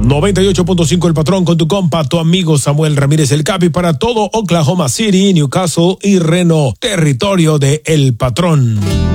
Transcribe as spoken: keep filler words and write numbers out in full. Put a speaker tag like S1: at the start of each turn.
S1: noventa y ocho punto cinco El Patrón con tu compa, tu amigo Samuel Ramírez el Capi para todo Oklahoma City, Newcastle y Reno, territorio de El Patrón.